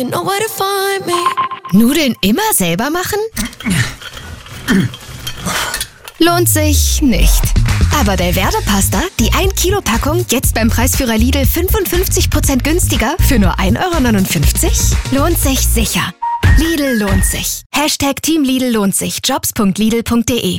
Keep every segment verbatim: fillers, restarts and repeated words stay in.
You know where to find me. Nudeln immer selber machen? Lohnt sich nicht. Aber Belverde-Pasta, die ein Kilo Packung, jetzt beim Preisführer Lidl fünfundfünfzig Prozent günstiger für nur ein Euro neunundfünfzig? Lohnt sich sicher. Lidl lohnt sich. Hashtag Team Lidl lohnt sich. Jobs punkt lidl punkt de.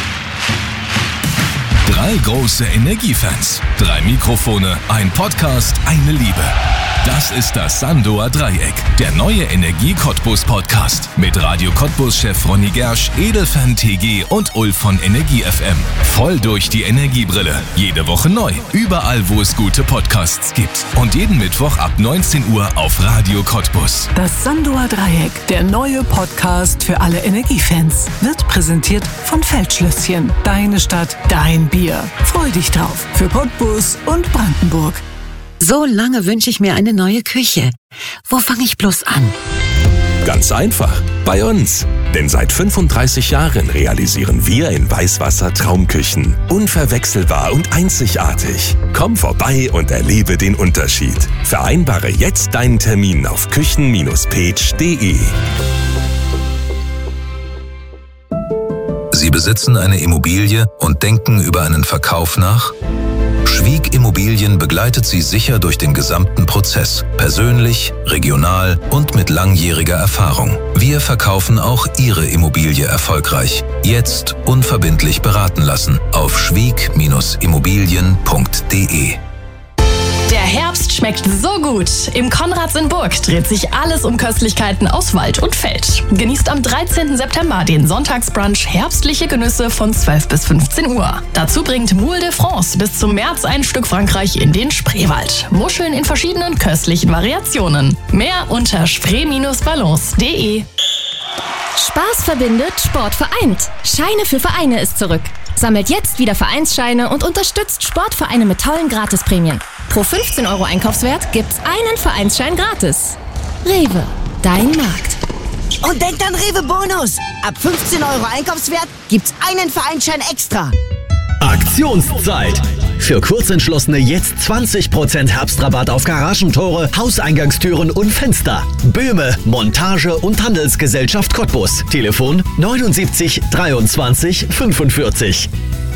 Drei große Energiefans, drei Mikrofone, ein Podcast, eine Liebe. Das ist das Sandoer Dreieck, der neue Energie-Cottbus-Podcast mit Radio Cottbus-Chef Ronny Gersch, Edelfan T G und Ulf von Energie F M. Voll durch die Energiebrille. Jede Woche neu. Überall, wo es gute Podcasts gibt. Und jeden Mittwoch ab neunzehn Uhr auf Radio Cottbus. Das Sandoer Dreieck, der neue Podcast für alle Energiefans, wird präsentiert von Feldschlösschen. Deine Stadt, dein Bier. Freu dich drauf. Für Cottbus und Brandenburg. So lange wünsche ich mir eine neue Küche. Wo fange ich bloß an? Ganz einfach, bei uns. Denn seit fünfunddreißig Jahren realisieren wir in Weißwasser Traumküchen. Unverwechselbar und einzigartig. Komm vorbei und erlebe den Unterschied. Vereinbare jetzt deinen Termin auf küchen Bindestrich page punkt de. Sie besitzen eine Immobilie und denken über einen Verkauf nach? Schwieg Immobilien begleitet Sie sicher durch den gesamten Prozess, persönlich, regional und mit langjähriger Erfahrung. Wir verkaufen auch Ihre Immobilie erfolgreich. Jetzt unverbindlich beraten lassen auf schwieg Bindestrich immobilien punkt de. Der Herbst schmeckt so gut. Im Konrads in Burg dreht sich alles um Köstlichkeiten aus Wald und Feld. Genießt am dreizehnten September den Sonntagsbrunch Herbstliche Genüsse von zwölf bis fünfzehn Uhr. Dazu bringt Moule de France bis zum März ein Stück Frankreich in den Spreewald. Muscheln in verschiedenen köstlichen Variationen. Mehr unter spree Bindestrich balance punkt de. Spaß verbindet, Sport vereint. Scheine für Vereine ist zurück. Sammelt jetzt wieder Vereinsscheine und unterstützt Sportvereine mit tollen Gratisprämien. Pro fünfzehn Euro Einkaufswert gibt's einen Vereinsschein gratis. Rewe, dein Markt. Und denkt an Rewe Bonus. Ab fünfzehn Euro Einkaufswert gibt's einen Vereinsschein extra. Aktionszeit. Für Kurzentschlossene jetzt zwanzig Prozent Herbstrabatt auf Garagentore, Hauseingangstüren und Fenster. Böhme, Montage und Handelsgesellschaft Cottbus. Telefon neunundsiebzig dreiundzwanzig fünfundvierzig.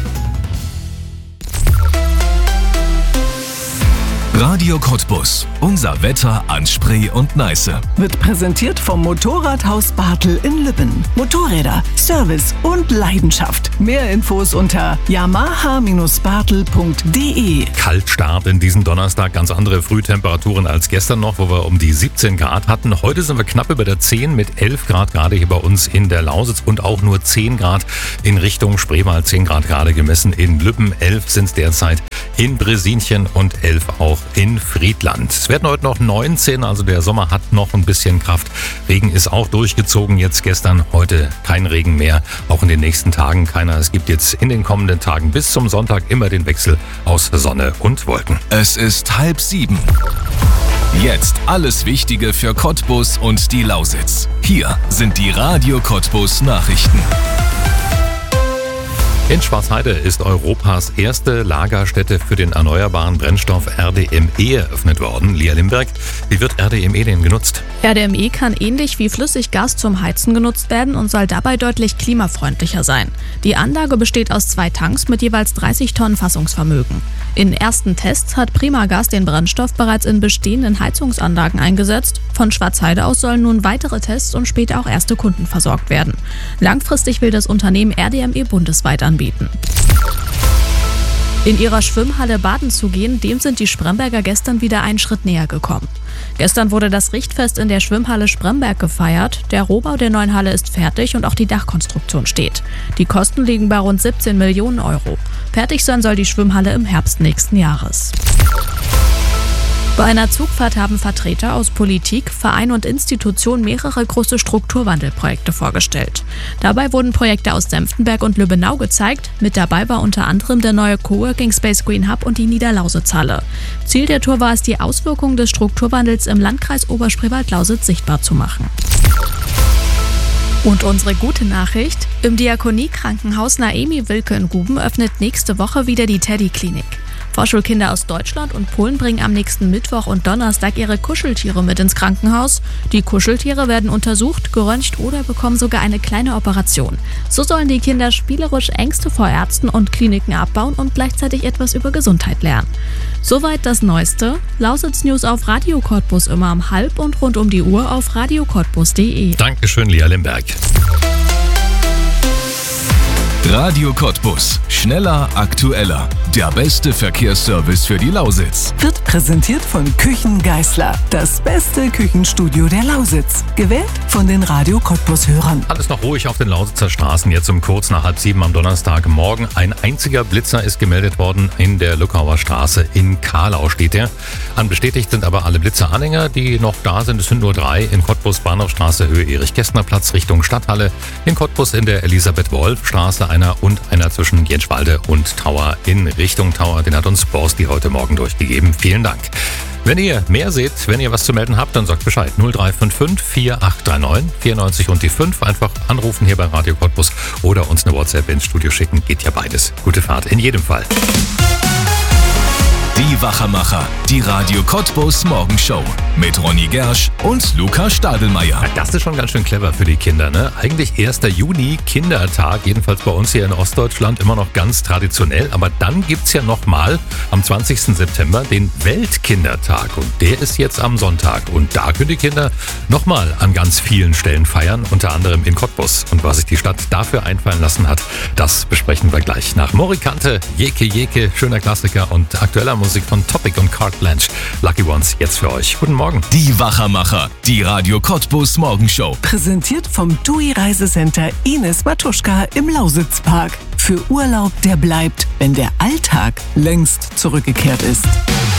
Radio Cottbus. Unser Wetter an Spree und Neiße. Wird präsentiert vom Motorradhaus Bartel in Lübben. Motorräder, Service und Leidenschaft. Mehr Infos unter yamaha Bindestrich bartel punkt de. Kaltstart in diesem Donnerstag, ganz andere Frühtemperaturen als gestern noch, wo wir um die siebzehn Grad hatten. Heute sind wir knapp über der zehn mit elf Grad gerade hier bei uns in der Lausitz und auch nur zehn Grad in Richtung Spreewald. zehn Grad gerade gemessen in Lübben, elf sind es derzeit in Bresinchen und elf auch in Friedland. Es werden heute noch neunzehn, also der Sommer hat noch ein bisschen Kraft. Regen ist auch durchgezogen jetzt gestern, heute kein Regen mehr, auch in den nächsten Tagen keiner. Es gibt jetzt in den kommenden Tagen bis zum Sonntag immer den Wechsel aus Sonne und Wolken. Es ist halb sieben. Jetzt alles Wichtige für Cottbus und die Lausitz. Hier sind die Radio Cottbus Nachrichten. In Schwarzheide ist Europas erste Lagerstätte für den erneuerbaren Brennstoff R D M E eröffnet worden. Lia Limberg, wie wird R D M E denn genutzt? R D M E kann ähnlich wie Flüssiggas zum Heizen genutzt werden und soll dabei deutlich klimafreundlicher sein. Die Anlage besteht aus zwei Tanks mit jeweils dreißig Tonnen Fassungsvermögen. In ersten Tests hat Primagas den Brennstoff bereits in bestehenden Heizungsanlagen eingesetzt. Von Schwarzheide aus sollen nun weitere Tests und später auch erste Kunden versorgt werden. Langfristig will das Unternehmen R D M E bundesweit anbieten. In ihrer Schwimmhalle baden zu gehen, dem sind die Spremberger gestern wieder einen Schritt näher gekommen. Gestern wurde das Richtfest in der Schwimmhalle Spremberg gefeiert. Der Rohbau der neuen Halle ist fertig und auch die Dachkonstruktion steht. Die Kosten liegen bei rund siebzehn Millionen Euro. Fertig sein soll die Schwimmhalle im Herbst nächsten Jahres. Bei einer Zugfahrt haben Vertreter aus Politik, Verein und Institution mehrere große Strukturwandelprojekte vorgestellt. Dabei wurden Projekte aus Senftenberg und Lübbenau gezeigt. Mit dabei war unter anderem der neue Coworking Space Green Hub und die Niederlausitzhalle. Ziel der Tour war es, die Auswirkungen des Strukturwandels im Landkreis Oberspreewald-Lausitz sichtbar zu machen. Und unsere gute Nachricht: Im Diakoniekrankenhaus Naemi Wilke in Guben öffnet nächste Woche wieder die Teddy-Klinik. Vorschulkinder aus Deutschland und Polen bringen am nächsten Mittwoch und Donnerstag ihre Kuscheltiere mit ins Krankenhaus. Die Kuscheltiere werden untersucht, geröntgt oder bekommen sogar eine kleine Operation. So sollen die Kinder spielerisch Ängste vor Ärzten und Kliniken abbauen und gleichzeitig etwas über Gesundheit lernen. Soweit das Neueste. Lausitz News auf Radio Cottbus immer um halb und rund um die Uhr auf radio cottbus punkt de. Dankeschön, Lea Limberg. Radio Cottbus. Schneller, aktueller. Der beste Verkehrsservice für die Lausitz. Wird präsentiert von Küchen Geisler. Das beste Küchenstudio der Lausitz. Gewählt von den Radio Cottbus-Hörern. Alles noch ruhig auf den Lausitzer Straßen. Jetzt um kurz nach halb sieben am Donnerstagmorgen. Ein einziger Blitzer ist gemeldet worden in der Lückauer Straße. In Kahlau steht er. Anbestätigt sind aber alle Blitzeranhänger, die noch da sind. Es sind nur drei. In Cottbus Bahnhofstraße, Höhe Erich-Kästner-Platz, Richtung Stadthalle. In Cottbus in der Elisabeth-Wolf-Straße einer und einer zwischen Jenschwalde und Tauer in Richtung Tauer. Den hat uns Borsti heute Morgen durchgegeben. Vielen Dank. Wenn ihr mehr seht, wenn ihr was zu melden habt, dann sagt Bescheid. null drei fünf fünf vier acht drei neun vier neun und die fünf. Einfach anrufen hier bei Radio Cottbus oder uns eine WhatsApp ins Studio schicken. Geht ja beides. Gute Fahrt in jedem Fall. Die Wachermacher, die Radio Cottbus Morgenshow mit Ronny Gersch und Luca Stadelmeier. Das ist schon ganz schön clever für die Kinder, ne? Eigentlich erster Juni, Kindertag, jedenfalls bei uns hier in Ostdeutschland immer noch ganz traditionell. Aber dann gibt's ja nochmal am zwanzigsten September den Weltkindertag und der ist jetzt am Sonntag. Und da können die Kinder nochmal an ganz vielen Stellen feiern, unter anderem in Cottbus. Und was sich die Stadt dafür einfallen lassen hat, das besprechen wir gleich nach Morikante, Jeke Jeke, schöner Klassiker und aktueller Musik von Topic und Carte Blanche. Lucky Ones jetzt für euch. Guten Morgen. Die Wachermacher, die Radio Cottbus Morgenshow. Präsentiert vom T U I Reisecenter Ines Matuschka im Lausitzpark. Für Urlaub, der bleibt, wenn der Alltag längst zurückgekehrt ist.